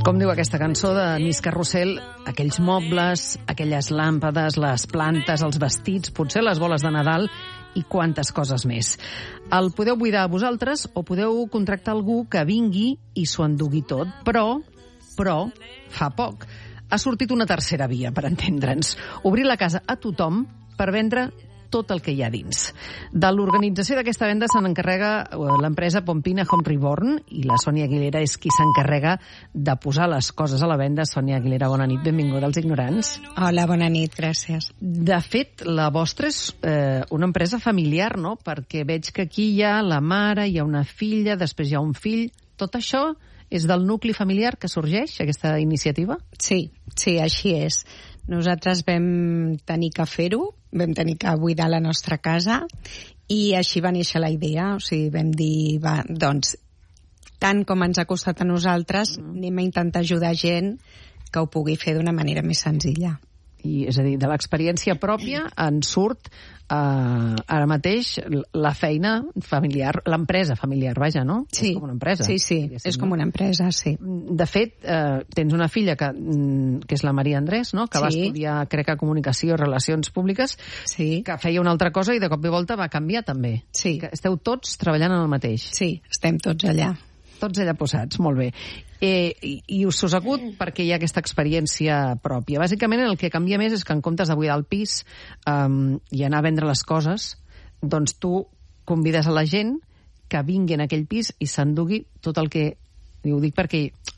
Com diu aquesta cançó de Miss Carrusel, aquells mobles, aquelles làmpades, les plantes, els vestits, potser les boles de Nadal i quantes coses més. El podeu buidar a vosaltres o podeu contractar algú que vingui i s'ho endugui tot. Però, fa poc, ha sortit una tercera via, per entendre'ns. Obrir la casa a tothom per vendre tot el que hi ha dins. De l'organització d'aquesta venda se n'encarrega l'empresa Pompina Home Reborn i la Sònia Aguilera és qui s'encarrega de posar les coses a la venda. Sònia Aguilera, bona nit, benvinguda als Ignorants. Hola, bona nit, gràcies. De fet, la vostra és una empresa familiar, no? Perquè veig que aquí hi ha la mare, hi ha una filla, després hi ha un fill. Tot això és del nucli familiar que sorgeix, aquesta iniciativa? Sí, així és. Nosaltres vam tenir que fer-ho, vam tenir que buidar la nostra casa i així va néixer la idea. O sigui, vam dir, va, doncs, tant com ens ha costat a nosaltres, anem a intentar ajudar gent que ho pugui fer d'una manera més senzilla. I, és a dir, de l'experiència pròpia en surt ara mateix la feina familiar, l'empresa familiar, vaja, no? Sí, és com una empresa. Sí, és com una empresa, sí. De fet, tens una filla que és la Maria Andrés, no? Que va estudiar, crec que comunicació i relacions públiques, que feia una altra cosa i de cop i volta va canviar també. Sí. Que esteu tots treballant en el mateix. Sí, estem tots allà. Tots allà posats, molt bé. I us acut perquè hi ha aquesta experiència pròpia. Bàsicament el que canvia més és que en comptes de buidar el pis i anar a vendre les coses, doncs tu convides a la gent que vingui en aquell pis i s'endugui tot el que... I ho dic perquè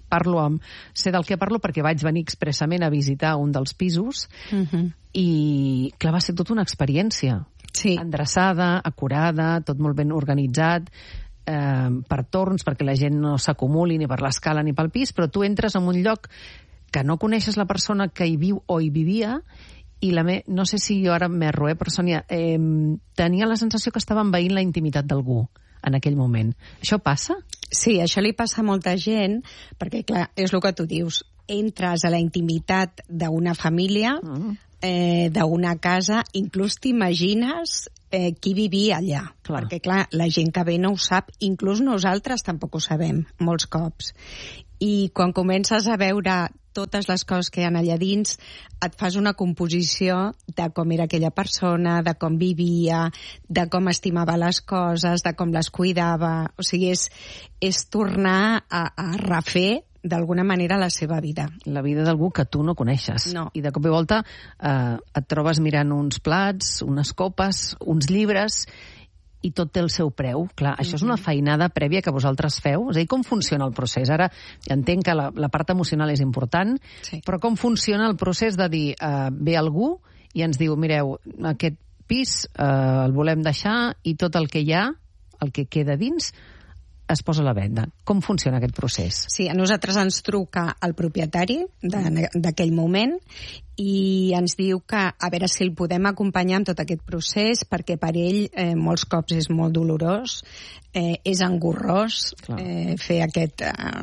sé del que parlo perquè vaig venir expressament a visitar un dels pisos i, clar, va ser tota una experiència. Sí. Endreçada, acurada, tot molt ben organitzat, per torns, perquè la gent no s'acumuli ni per l'escala ni pel pis, però tu entres en un lloc que no coneixes la persona que hi viu o hi vivia i no sé si jo ara m'erro, però Sònia, tenia la sensació que estava envaint la intimitat d'algú en aquell moment. Això passa? Sí, això li passa a molta gent, perquè, clar, és el que tu dius, entres a la intimitat d'una família, d'una casa, inclús t'imagines qui vivia allà. Clar. Perquè, clar, la gent que ve no ho sap, inclús nosaltres tampoc ho sabem, molts cops. I quan comences a veure totes les coses que hi ha allà dins, et fas una composició de com era aquella persona, de com vivia, de com estimava les coses, de com les cuidava. O sigui, és tornar a refer d'alguna manera la seva vida. La vida d'algú que tu no coneixes. No. I de cop i volta et trobes mirant uns plats, unes copes, uns llibres, i tot té el seu preu. Clar, això és una feinada prèvia que vosaltres feu. És a dir, com funciona el procés? Ara entenc que la part emocional és important, però com funciona el procés de dir, ve algú i ens diu, mireu, aquest pis el volem deixar i tot el que hi ha, el que queda dins, es posa a la venda. Com funciona aquest procés? Sí, a nosaltres ens truca el propietari d'aquell moment i ens diu que a veure si el podem acompanyar en tot aquest procés, perquè per ell molts cops és molt dolorós, és engorrós fer aquest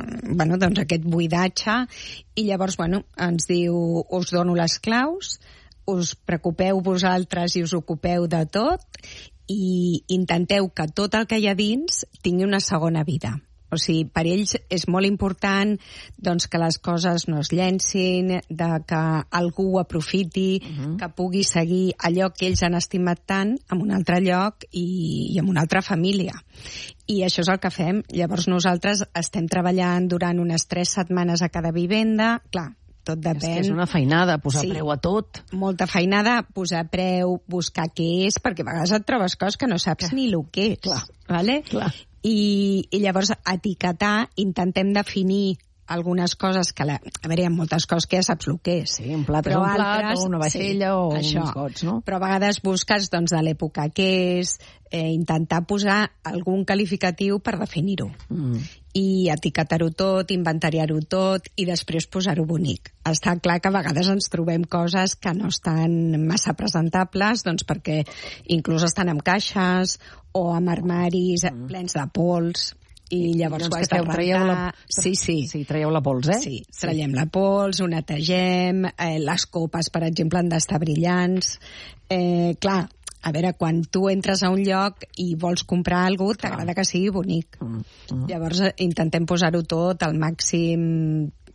buidatge, i llavors ens diu, us dono les claus, us preocupeu vosaltres i us ocupeu de tot, i intenteu que tot el que hi ha dins tingui una segona vida. O sigui, per ells és molt important doncs, que les coses no es llencin, que algú ho aprofiti, que pugui seguir allò que ells han estimat tant en un altre lloc i en una altra família. I això és el que fem. Llavors nosaltres estem treballant durant unes 3 setmanes a cada vivenda. Clar, tot depèn. És una feinada, posar preu a tot. Molta feinada, posar preu, buscar què és, perquè a vegades et trobes coses que no saps ni el que és. Clar. Vale? Clar. I llavors etiquetar, intentem definir algunes coses que... A veure, hi ha moltes coses que ja saps el que és. Sí, un plat és un plat, o una vaixella, o uns gots, no? Però a vegades busques de l'època que és, intentar posar algun qualificatiu per definir-ho. I etiquetar-ho tot, inventariar-ho tot, i després posar-ho bonic. Està clar que a vegades ens trobem coses que no estan massa presentables, doncs perquè inclús estan en caixes o en armaris plens de pols, i llavors ho has de rentar. Sí, traieu la pols, eh? Sí, traiem la pols, ho netegem, les copes, per exemple, han d'estar brillants. Clar, a veure, quan tu entres a un lloc i vols comprar alguna cosa, t'agrada que sigui bonic. Llavors intentem posar-ho tot al màxim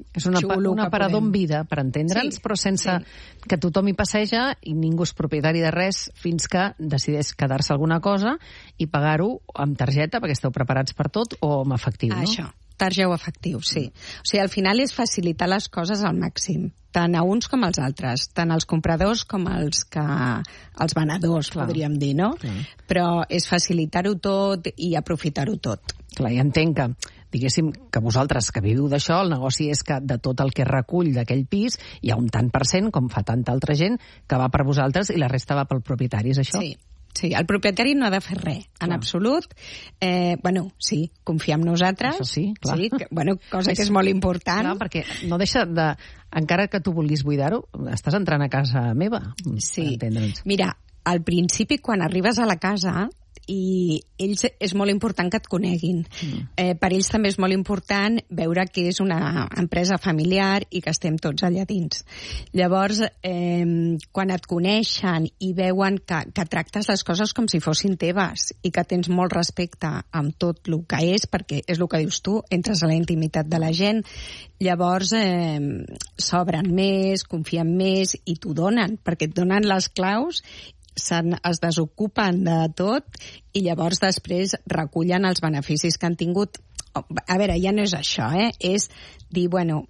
És un aparador en vida, per entendre'ns, però sense que tothom hi passeja i ningú és propietari de res fins que decideix quedar-se alguna cosa i pagar-ho amb targeta, perquè esteu preparats per tot, o amb efectiu, no? Això, targeta o efectiu, sí. O sigui, al final és facilitar les coses al màxim, tant a uns com als altres, tant als compradors com als venedors, podríem dir, no? Però és facilitar-ho tot i aprofitar-ho tot. Clar, i entenc que, diguéssim, que vosaltres que viviu d'això, el negoci és que de tot el que recull d'aquell pis hi ha un tant per cent, com fa tanta altra gent, que va per vosaltres i la resta va pel propietari, és això? Sí, el propietari no ha de fer res, en absolut. Sí, confiar en nosaltres. Això sí, clar. Sí, cosa que és molt important. Clar, perquè no deixa de... Encara que tu vulguis buidar-ho, estàs entrant a casa meva. Sí, mira, al principi, quan arribes a la casa, i ells és molt important que et coneguin. Per ells també és molt important veure que és una empresa familiar i que estem tots allà dins. Llavors, quan et coneixen i veuen que tractes les coses com si fossin teves i que tens molt respecte amb tot el que és, perquè és el que dius tu, entres a la intimitat de la gent, llavors s'obren més, confien més i t'ho donen, perquè et donen les claus, es desocupen de tot i llavors després recullen els beneficis que han tingut. A veure, ja no és això, és dir,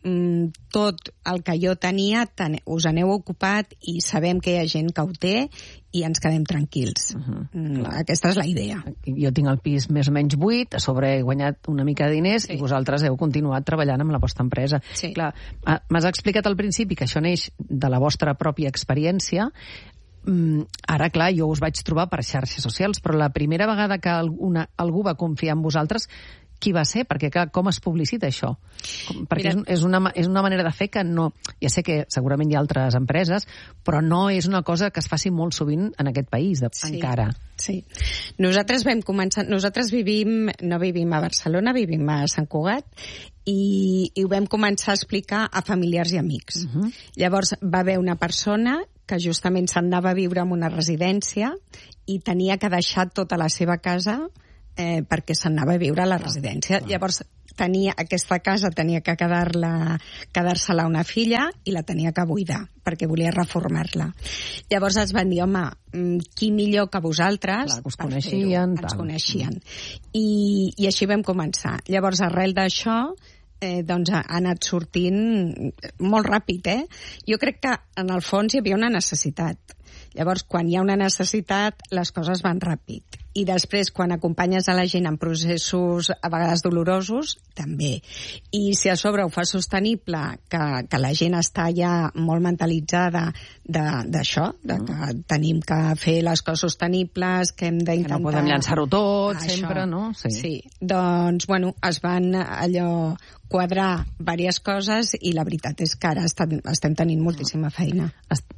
tot el que jo tenia us aneu ocupat i sabem que hi ha gent que ho té i ens quedem tranquils. Aquesta és la idea. Jo tinc el pis més o menys buit, a sobre he guanyat una mica de diners i vosaltres heu continuat treballant amb la vostra empresa. Clar, m'has explicat al principi que això neix de la vostra pròpia experiència. Ara, clar, jo us vaig trobar per xarxes socials, però la primera vegada que algú va confiar en vosaltres, qui va ser? Perquè, clar, com es publicita això? Perquè és una manera de fer que no... Ja sé que segurament hi ha altres empreses, però no és una cosa que es faci molt sovint en aquest país, encara. Sí. Nosaltres vam començar... Nosaltres no vivim a Barcelona, vivim a Sant Cugat, i ho vam començar a explicar a familiars i amics. Llavors va haver una persona que justament s'anava a viure en una residència i tenia que deixar tota la seva casa perquè s'anava a viure a la residència. Llavors, aquesta casa tenia que quedar-se-la una filla i la tenia que buidar, perquè volia reformar-la. Llavors ens van dir, home, qui millor que vosaltres us coneixien. Ens coneixien. I així vam començar. Llavors, arrel d'això, ha anat sortint molt ràpid, Jo crec que en el fons hi havia una necessitat. Llavors, quan hi ha una necessitat, les coses van ràpid. I després, quan acompanyes a la gent en processos a vegades dolorosos, també. I si a sobre ho fa sostenible, que la gent està ja molt mentalitzada d'això, que tenim que fer les coses sostenibles, que hem d'intentar... Que no podem llançar-ho tot, sempre, no? Sí. Doncs, es van quadrar diverses coses i la veritat és que ara estem tenint moltíssima feina.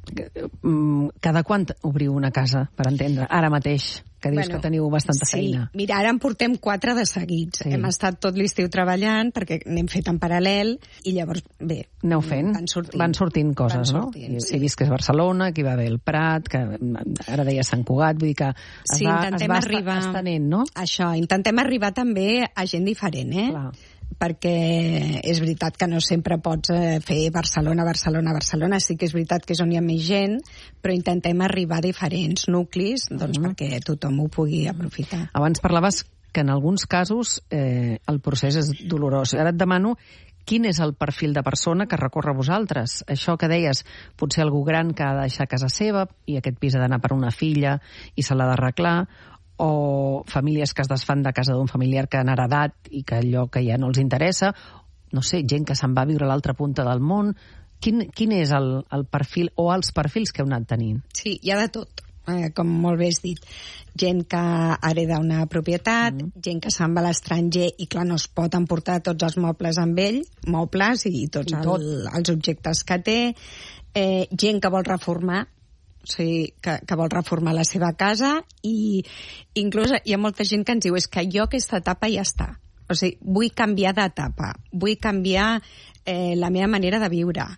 Cada quant obriu una casa, per entendre? Ara mateix, que dius que teniu bastanta feina. Sí, mira, ara en portem 4 de seguits. Hem estat tot l'estiu treballant perquè n'hem fet en paral·lel i llavors, bé, aneu fent, van sortint coses, no? He vist que és Barcelona, que hi va haver el Prat, que ara deia Sant Cugat, vull dir que es va estenent, no? Això, intentem arribar també a gent diferent, Clar. Perquè és veritat que no sempre pots fer Barcelona, sí que és veritat que és on hi ha més gent, però intentem arribar a diferents nuclis perquè tothom ho pugui aprofitar. Abans parlaves que en alguns casos el procés és dolorós. Ara et demano quin és el perfil de persona que recorre a vosaltres. Això que deies, potser algú gran que ha de deixar casa seva i aquest pis ha d'anar per una filla i se l'ha d'arreglar, o famílies que es desfan de casa d'un familiar que han heredat i que allò que ja no els interessa, no sé, gent que se'n va a viure a l'altra punta del món. Quin és el perfil o els perfils que heu anat tenint? Sí, hi ha de tot, com molt bé has dit. Gent que hereda una propietat, gent que se'n va a l'estranger i clar, no es pot emportar tots els mobles amb ell, mobles i tots els objectes que té, gent que vol reformar, o sigui, que vol reformar la seva casa, i inclús hi ha molta gent que ens diu és que jo aquesta etapa ja està. O sigui, vull canviar d'etapa, vull canviar la meva manera de viure,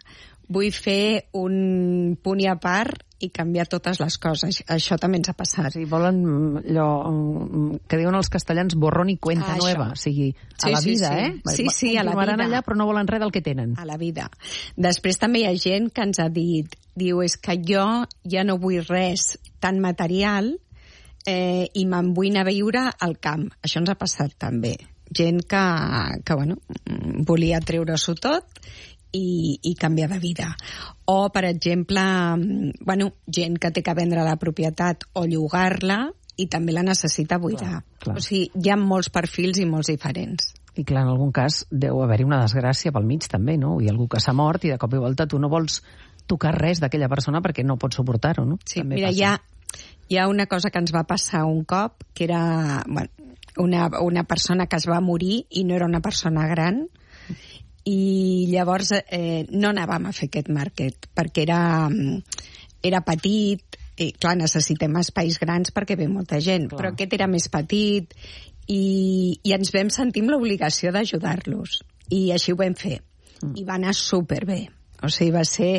vull fer un punt i a part i canviar totes les coses. Això també ens ha passat. Sí, volen allò que diuen els castellans borrón i cuenta nueva, o sigui, a la vida, Sí, a la vida. Continuaran allà, però no volen res del que tenen. A la vida. Després també hi ha gent que ens ha dit, diu, és que jo ja no vull res tan material i me'n vull anar a viure al camp. Això ens ha passat també. Gent que bueno, volia treure-s'ho tot i canviar de vida. O, per exemple, bueno, gent que té que vendre la propietat o llogar-la i també la necessita buidar. Clar. O sigui, hi ha molts perfils i molts diferents. I clar, en algun cas deu haver-hi una desgràcia pel mig també, no? Hi ha algú que s'ha mort i de cop i volta tu no vols tocar res d'aquella persona perquè no pots suportar-ho, no? Sí, també mira, passa. hi ha una cosa que ens va passar un cop, que era una persona que es va morir i no era una persona gran, i llavors no anàvem a fer aquest market perquè era petit i clar, necessitem espais grans perquè ve molta gent, clar. Però aquest era més petit i ens vam sentir amb l'obligació d'ajudar-los i així ho vam fer i va anar superbé, o sigui, va ser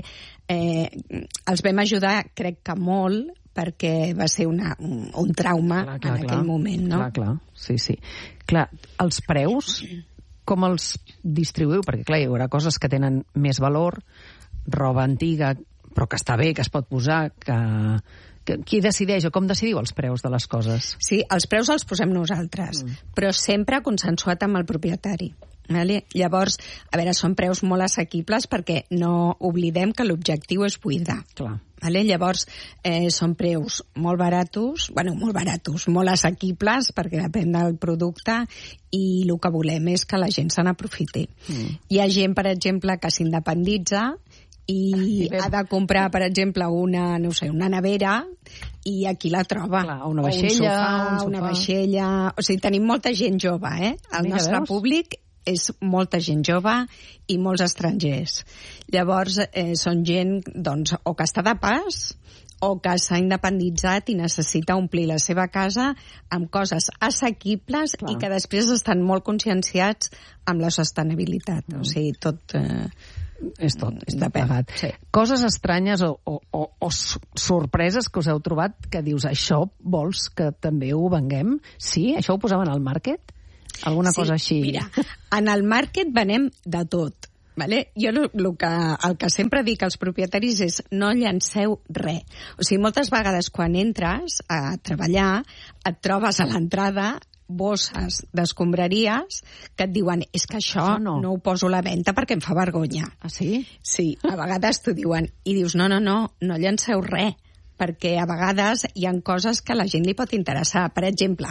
els vam ajudar crec que molt perquè va ser un trauma en aquell moment, no? Clar, sí. Clar, els preus com els distribuïu? Perquè, clar, hi haurà coses que tenen més valor, roba antiga, però que està bé, que es pot posar, que qui decideix o com decidiu els preus de les coses? Sí, els preus els posem nosaltres, però sempre consensuat amb el propietari. Vale? Llavors, a veure, són preus molt assequibles perquè no oblidem que l'objectiu és buidar. Clar. Vale? Llavors, són preus molt baratos, molt assequibles, perquè depèn del producte, i el que volem és que la gent se n'aprofiti. Hi ha gent, per exemple, que s'independitza i ha de comprar, per exemple, una nevera i aquí la troba. Clar, una vaixella, un sofà, una vaixella... O sigui, tenim molta gent jove, El nostre públic és molta gent jove i molts estrangers. Llavors, són gent, doncs, o que està de pas o que s'ha independitzat i necessita omplir la seva casa amb coses assequibles i que després estan molt conscienciats amb la sostenibilitat. O sigui, tot... És tot plegat. Sí. Coses estranyes o sorpreses que us heu trobat que dius, això vols que també ho venguem? Sí? Això ho posaven al market? Alguna cosa així? Mira, en el market venem de tot. Vale? Jo el que sempre dic als propietaris és no llanceu res. O sigui, moltes vegades quan entres a treballar et trobes a l'entrada bosses d'escombraries que et diuen és que això no ho poso a la venda perquè em fa vergonya. Ah, sí? Sí, a vegades t'ho diuen i dius no llanceu res, perquè a vegades hi ha coses que a la gent li pot interessar. Per exemple,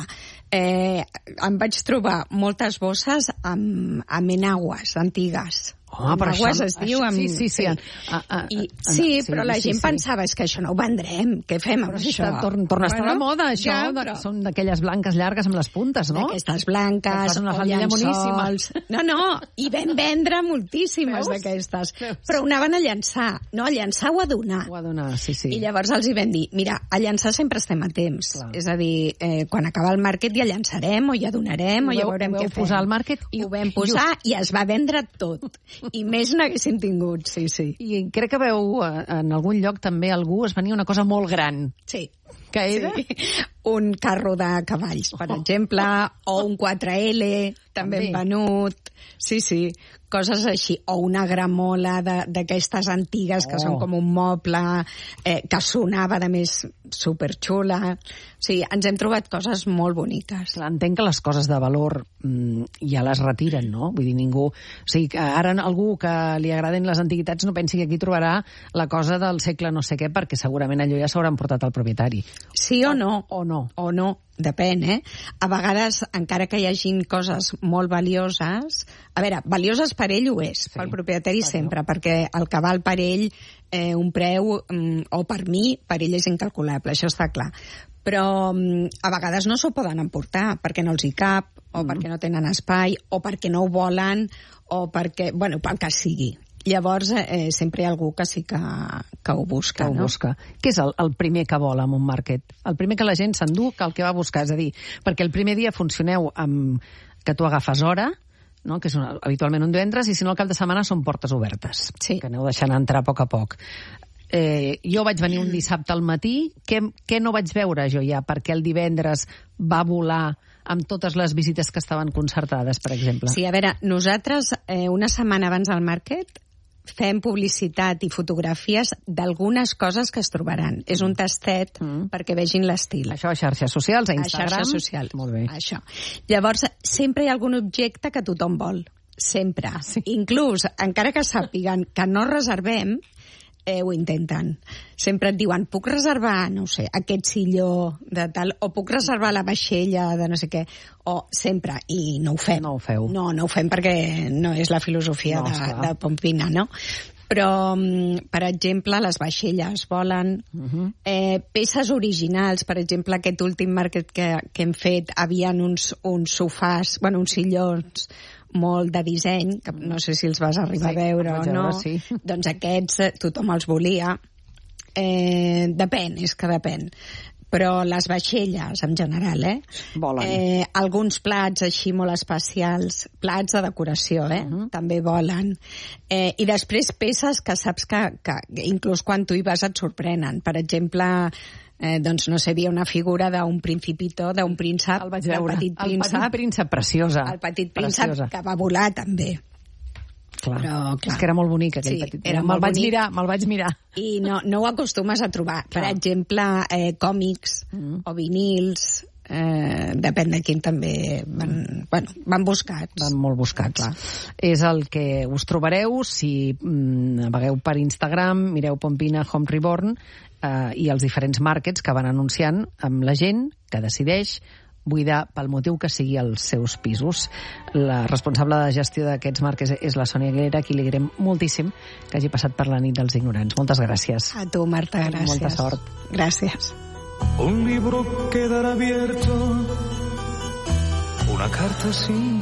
em vaig trobar moltes bosses amb enagues antigues. Però això... es diu... Sí, però la gent pensava, és que això no ho vendrem, què fem amb això? Torna a estar de moda, això. Són d'aquelles blanques llargues amb les puntes, no? D'aquestes blanques, una o llençols... No, i vam vendre moltíssimes d'aquestes. Però ho anaven a llançar. No, a llançar o a donar. O a donar, sí. I llavors els hi vam dir, mira, a llançar sempre estem a temps. És a dir, quan acaba el market ja llançarem o ja donarem o ja veurem què fem. Posar al market i ho vam posar i es va vendre tot. I més n'haguéssim tingut, sí. I crec que veu en algun lloc també algú es venia una cosa molt gran. Sí. Què era? Sí. Un carro de cavalls, per exemple, o un 4L, també hem venut. Sí, coses així. O una gramola d'aquestes antigues que són com un moble, que sonava, de més, superxula. O sigui, ens hem trobat coses molt boniques. Entenc que les coses de valor ja les retiren, no? Vull dir, ningú... O sigui, que ara algú que li agraden les antiguitats no pensi que aquí trobarà la cosa del segle no sé què, perquè segurament allò ja s'haurà emportat al propietari. Sí o no. O no. Depèn, A vegades, encara que hi hagin coses molt valioses... A veure, valioses per ell ho és, pel propietari sempre, perquè el que val per ell un preu, o per mi, per ell és incalculable, això està clar. Però a vegades no s'ho poden emportar, perquè no els hi cap, o perquè no tenen espai, o perquè no ho volen, o perquè... Bueno, pel que sigui. Llavors, sempre hi ha algú que sí que ho busca, no? Què és el primer que vol en un market? El primer que la gent s'endú, que el que va buscar, és a dir, perquè el primer dia funcioneu amb que tu agafes hora, no? Que és habitualment un divendres, i si no el cap de setmana són portes obertes, sí, que aneu deixant entrar a poc a poc. Jo vaig venir un dissabte al matí, què no vaig veure jo ja? Perquè el divendres va volar amb totes les visites que estaven concertades, per exemple. Sí, a veure, nosaltres una setmana abans del Market fem publicitat i fotografies d'algunes coses que es trobaran. És un tastet perquè vegin l'estil. Això a xarxes socials, a Instagram? A xarxes socials. Molt bé. Això. Llavors, sempre hi ha algun objecte que tothom vol. Sempre. Sí. Inclús, encara que sàpiguen que no reservem, ho intenten. Sempre et diuen, puc reservar, no ho sé, aquest silló de tal, o puc reservar la vaixella de no sé què, o sempre, i no ho fem. No ho feu. No ho fem perquè no és la filosofia de Pompina, no? Però, per exemple, les vaixelles volen, peces originals, per exemple, aquest últim Market que hem fet, havien uns sofàs, uns sillons molt de disseny, que no sé si els vas arribar a veure o no. Sí. Doncs aquests tothom els volia. Depèn, és que depèn. Però les vaixelles, en general, volen. Alguns plats així molt especials, plats de decoració, també volen. I després peces que saps que inclús quan tu hi vas et sorprenen. Per exemple, doncs no sé, havia una figura d'un principito, d'un príncep, el vaig veure. Petit príncep. El petit príncep, preciosa. El petit príncep que va volar, també. Clar. Però, clar. És que era molt bonic, aquell petit. Me'l vaig mirar. I no ho acostumes a trobar. Clar. Per exemple, còmics o vinils, depèn de quin també van buscats. Van molt buscats. Clar. És el que us trobareu si navegueu per Instagram, mireu Pompina Home Reborn i els diferents markets que van anunciant amb la gent que decideix buidar pel motiu que sigui els seus pisos. La responsable de gestió d'aquests markets és la Sònia Aguilera, a qui li agraïm moltíssim que hagi passat per la nit dels ignorants. Moltes gràcies. A tu, Marta, gràcies. Molta sort. Gràcies. Un libro quedará abierto, una carta sin